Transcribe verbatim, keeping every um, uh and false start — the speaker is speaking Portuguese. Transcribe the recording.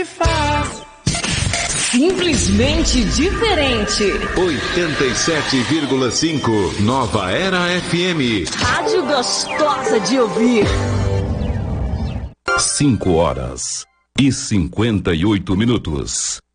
Simplesmente diferente. oitenta e sete vírgula cinco Nova Era F M. Rádio gostosa de ouvir. cinco horas e cinquenta e oito minutos.